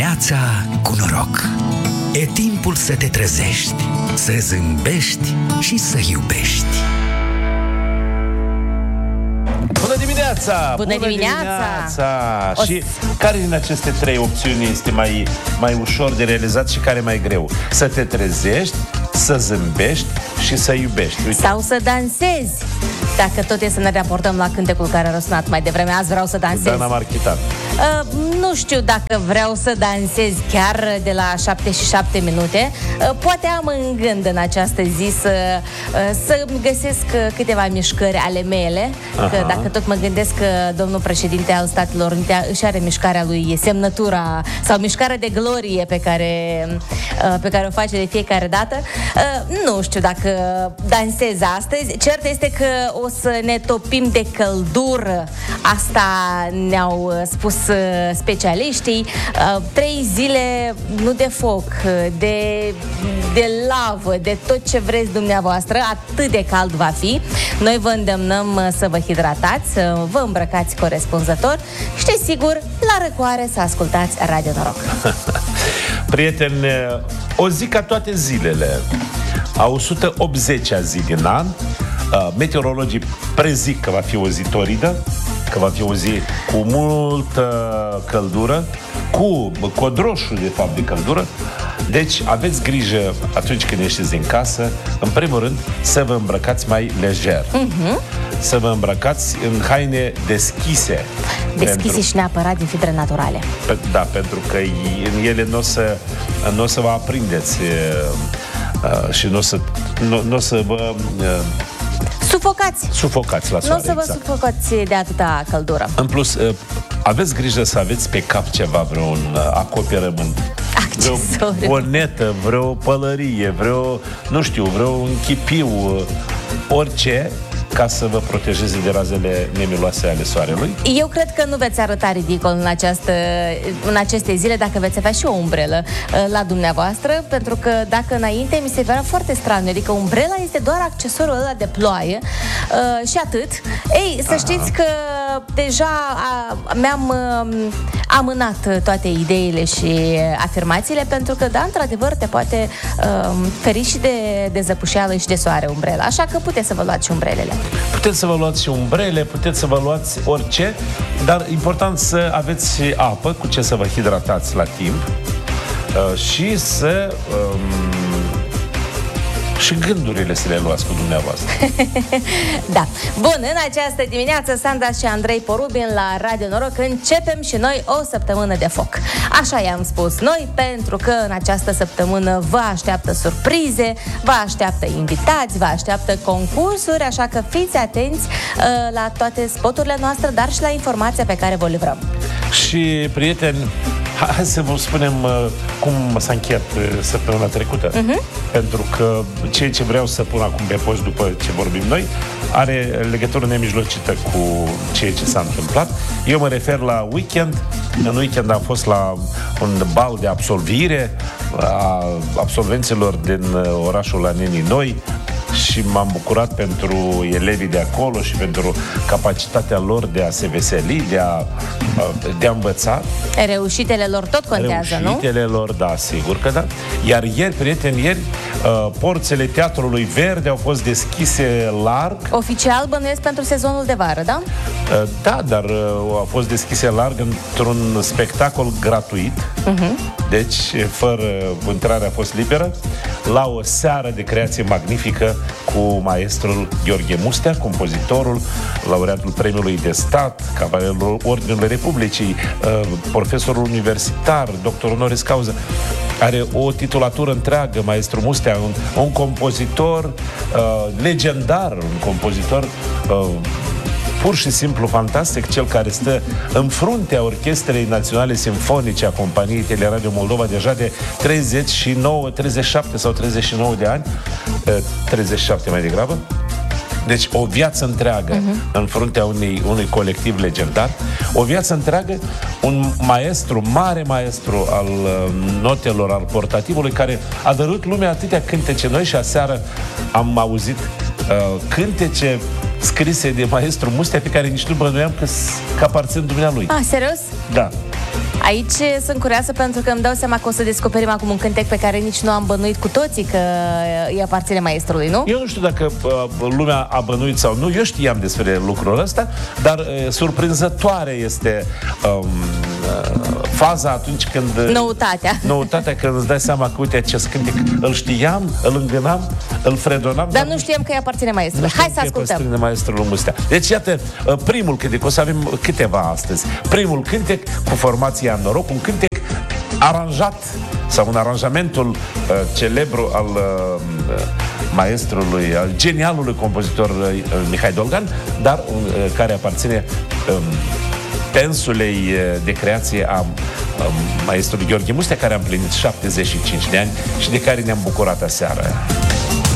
dimineața cu noroc. E timpul să te trezești, să zâmbești și să iubești. Bună dimineața! Bună dimineața! Și care din aceste trei opțiuni este mai ușor de realizat și care mai greu? Să te trezești, să zâmbești și să iubești. Uite. Sau să dansezi. Dacă tot e să ne raportăm la cântecul care a răsunat mai devreme, azi vreau să dansez. Dana Marchitan. Nu știu dacă vreau să dansez chiar de la 7 minute. Poate am în gând în această zi să găsesc câteva mișcări ale mele. Că dacă tot mă gândesc că domnul președinte al Statelor Unite își are mișcarea lui, semnătura sau mișcarea de glorie pe care o face de fiecare dată. Nu știu dacă dansez astăzi. Cert este că o să ne topim de căldură. Asta ne-au spus specialiștii. 3 zile nu de foc, de lavă, de tot ce vreți dumneavoastră. Atât de cald va fi. Noi vă îndemnăm să vă hidratați, să vă îmbrăcați corespunzător și, desigur, la răcoare să ascultați Radio Noroc. Prieteni, o zi ca toate zilele, a 180-a zi din an, meteorologii prezic că va fi o zi toridă, că va fi o zi cu multă căldură, cu codroșul, de fapt, de căldură. Deci aveți grijă atunci când ieșiți din casă, în primul rând, să vă îmbrăcați mai lejer. Să vă îmbrăcați în haine deschise. Deschise și neapărat din fibre naturale. Da, pentru că în ele nu o să vă aprindeți și nu o să vă... Sufocați la soare. Nu o să vă sufocați de atâta căldură. În plus, aveți grijă să aveți pe cap ceva, vreun acoperământ, vreo bonetă, vreo pălărie, vreo chipiu, orice, ca să vă protejeze de razele nemiloase ale soarelui. Eu cred că nu veți arăta ridicol în aceste zile dacă veți avea și o umbrelă la dumneavoastră, pentru că dacă înainte mi se părea foarte straniu, adică umbrela este doar accesorul ăla de ploaie și atât. Ei, să știți că deja mi-am amânat toate ideile și afirmațiile, pentru că, da, într-adevăr, te poate feri și de zăpușeală și de soare umbrela, așa că puteți să vă luați și umbrelele. Puteți să vă luați și umbrele, puteți să vă luați orice, dar important să aveți apă cu ce să vă hidratați la timp și să... și gândurile să le luați cu dumneavoastră. Da. Bun, în această dimineață, Sandra și Andrei Porubin la Radio Noroc începem și noi o săptămână de foc. Așa i-am spus noi, pentru că în această săptămână vă așteaptă surprize, vă așteaptă invitați, vă așteaptă concursuri, așa că fiți atenți la toate spoturile noastre, dar și la informația pe care vă livrăm. Și, prieteni, hai să vă spunem cum s-a încheiat săptămâna trecută. Pentru că ceea ce vreau să pun acum pe post după ce vorbim noi are legătură nemijlocită cu ceea ce s-a întâmplat. Eu mă refer la weekend. În weekend am fost la un bal de absolvire a absolvenților din orașul la Nenii Noi și m-am bucurat pentru elevii de acolo și pentru capacitatea lor de a se veseli, de a învăța. Reușitele lor tot contează, nu? Reușitele lor, da, sigur că da. Iar ieri, prieteni, porțile Teatrului Verde au fost deschise larg. Oficial, bănuiesc, pentru sezonul de vară, da? Da, dar au fost deschise larg într-un spectacol gratuit. Deci, fără intrare, a fost liberă, la o seară de creație magnifică cu maestrul Gheorghe Mustea, compozitorul, laureatul Premiului de Stat, cavalerul Ordinului Republicii, profesorul universitar, doctor honoris causa. Are o titulatură întreagă, maestru Mustea, un compozitor legendar, un compozitor pur și simplu fantastic, cel care stă în fruntea Orchestrei Naționale Simfonice a Companiei Teleradio Moldova deja de 37 sau 39 de ani, 37 mai degrabă. Deci o viață întreagă în fruntea unui colectiv legendar, o viață întreagă, un maestru, mare maestru al notelor, al portativului, care a dărât lumea atâtea cântece noi și aseară am auzit cântece scrise de maestru Mustea pe care nici nu bănuiam că aparțin dumnealui. Ah, serios? Da. Aici sunt curioasă pentru că îmi dau seama că o să descoperim acum un cântec pe care nici nu am bănuit cu toții că îi aparține maestrului, nu? Eu nu știu dacă lumea a bănuit sau nu, eu știam despre lucrul ăsta, dar surprinzătoare este faza atunci când... Noutatea, când îți dai seama că, uite, acest cântec îl știam, îl îngânam, îl fredonam. Dar nu știam că îi aparține maestrului. Hai să ascultăm. Maestrul Mustea. Deci, iată, primul cântec, o să avem câteva astăzi. Primul cântec cu formația Noroc, un cântec aranjat, sau un aranjamentul celebru al maestrului, al genialului compozitor Mihai Dolgan, dar care aparține pensulei de creație a maestrului Gheorghe Mustea, care a împlinit 75 de ani și de care ne-am bucurat aseară.